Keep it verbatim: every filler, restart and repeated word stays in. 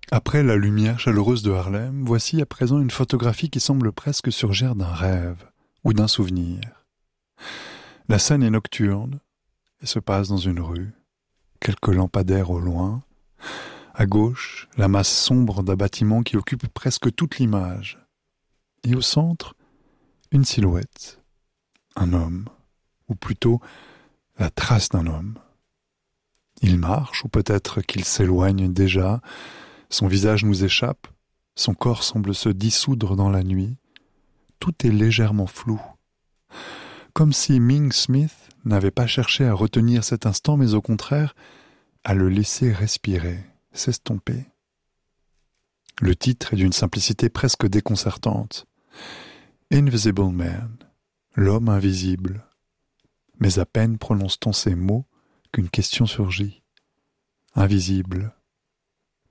Après la lumière chaleureuse de Harlem, voici à présent une photographie qui semble presque surgir d'un rêve ou d'un souvenir. La scène est nocturne et se passe dans une rue. Quelques lampadaires au loin. À gauche, la masse sombre d'un bâtiment qui occupe presque toute l'image. Et au centre, une silhouette. Un homme, ou plutôt la trace d'un homme. Il marche, ou peut-être qu'il s'éloigne déjà. Son visage nous échappe, son corps semble se dissoudre dans la nuit. Tout est légèrement flou. Comme si Ming Smith n'avait pas cherché à retenir cet instant, mais au contraire, à le laisser respirer, s'estomper. Le titre est d'une simplicité presque déconcertante. Invisible Man, l'homme invisible. Mais à peine prononce-t-on ces mots qu'une question surgit. Invisible. Pour qui ?